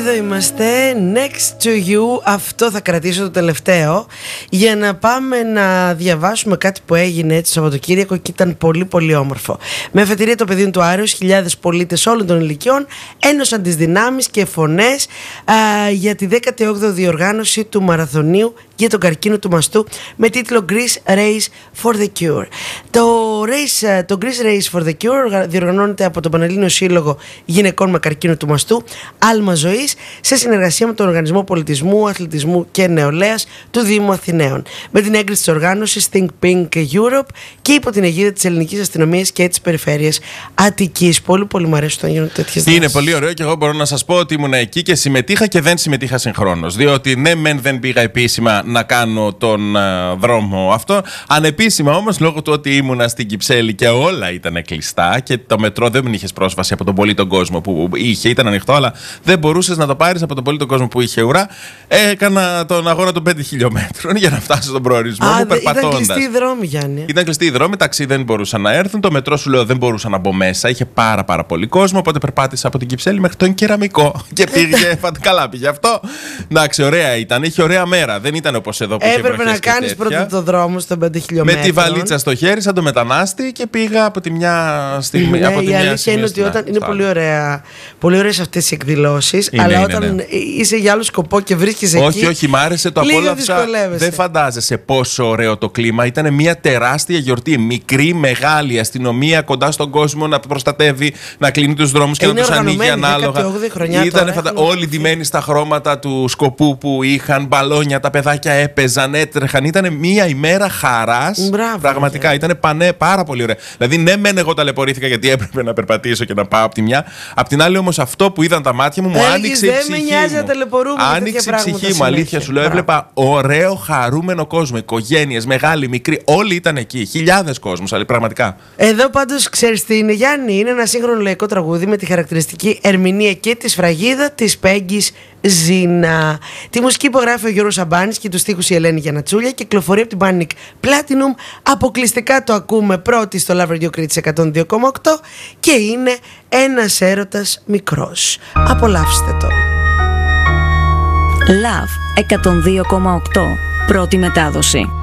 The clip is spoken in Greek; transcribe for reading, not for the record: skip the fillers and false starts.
Εδώ είμαστε, next to you. Αυτό θα κρατήσω το τελευταίο για να πάμε να διαβάσουμε κάτι που έγινε έτσι το Σαββατοκύριακο και ήταν πολύ πολύ όμορφο. Με αφετηρία των παιδίων του Άρεως, χιλιάδες πολίτες όλων των ηλικιών ένωσαν τις δυνάμεις και φωνές για τη 18η διοργάνωση του μαραθωνίου για τον καρκίνο του μαστού με τίτλο Greece Race for the Cure. Το Greece Race for the Cure διοργανώνεται από τον Πανελλήνιο Σύλλογο Γυναικών με Καρκίνο του Μαστού, Άλμα Ζωής, σε συνεργασία με τον Οργανισμό Πολιτισμού, Αθλητισμού και Νεολαίας του Δήμου Αθηναίων, με την έγκριση της οργάνωσης Think Pink Europe και υπό την αιγίδα της Ελληνικής Αστυνομίας και της Περιφέρειας Αττικής. Πολύ πολύ μου αρέσει όταν γίνονται τέτοιες δράσεις. Είναι πολύ ωραίο και εγώ μπορώ να σας πω ότι ήμουν εκεί και συμμετείχα και δεν συμμετείχα συγχρόνως. Διότι ναι, μεν δεν πήγα επίσημα να κάνω τον δρόμο αυτό. Ανεπίσημα όμως, λόγω του ότι ήμουνα στην Κυψέλη και όλα ήταν κλειστά και το μετρό δεν μην είχες πρόσβαση από τον πολύ τον κόσμο που είχε, ήταν ανοιχτό, αλλά δεν μπορούσες να το πάρεις από τον πολύ τον κόσμο που είχε ουρά. Έκανα τον αγώνα των 5 χιλιόμετρων για να φτάσω στον προορισμό μου περπατώντας. Ήταν κλειστή η δρόμη, Γιάννη. Ήταν κλειστή η δρόμη, ταξί δεν μπορούσαν να έρθουν. Το μετρό σου λέω δεν μπορούσα να μπω μέσα. Είχε πάρα πολύ κόσμο. Οπότε περπάτησα από την Κυψέλη μέχρι τον Κεραμικό. Και πήγε. Καλά πήγε αυτό. Εντάξει, ωραία ήταν. Είχε ωραία μέρα. Δεν ήταν όπως εδώ που είχε βροχές. Έπρεπε να κάνεις πρώτο το δρόμο στα 5 χιλιόμετρα. Με τη βαλίτσα στο χέρι, σαν το μετανάστη και πήγα από τη μια στιγμή. Ναι, η αλήθεια είναι ότι όταν είναι πολύ ωραίες αυτές οι εκδηλώσεις, αλλά όταν είσαι για άλλο σκοπό και βρίσκεσαι εκεί. Όχι, μ' άρεσε το απόλαυσα. Δεν φαντάζεσαι πόσο ωραίο το κλίμα. Ήταν μια τεράστια γιορτή. Μικρή, μεγάλη αστυνομία κοντά στον κόσμο να προστατεύει, να κλείνει τους δρόμους και να τους ανοίγει ανάλογα. Ήταν όλοι ντυμένοι στα χρώματα του σκοπού που είχαν, μπαλόνια, τα παιδάκια έπαιζαν, έτρεχαν. Ήταν μια ημέρα χαράς. Πραγματικά ήταν πάρα πολύ ωραία. Δηλαδή, ναι, μεν εγώ ταλαιπωρήθηκα γιατί έπρεπε να περπατήσω και να πάω από τη μια. Απ' την άλλη, όμως, αυτό που είδαν τα μάτια μου μου άνοιξε η ψυχή. Δεν με νοιάζει να ταλαιπωρούμε. Άνοιξε η ψυχή μου, αλήθεια σου λέω. Έβλεπα ωραίο, χαρούμενο κόσμο. Οικογένειες, μεγάλοι, μικροί, όλοι ήταν εκεί. Χιλιάδες κόσμος, αλλά πραγματικά. Εδώ πάντως ξέρεις τι είναι, Γιάννη. Είναι ένα σύγχρονο λαϊκό τραγούδι με τη χαρακτηριστική ερμηνεία και τη σφραγίδα της Πέγγης Ζήνα. Τη μουσική υπογράφει ο Γιώργος Σαμπάνης και τους στίχους η Ελένη Γιαννατσούλια. Κυκλοφορεί από την Panic Platinum. Αποκλειστικά το ακούμε πρώτη στο Love Radio Crits 102,8 και είναι ένας έρωτας μικρός. Απολαύστε το. Love 102,8. Πρώτη μετάδοση.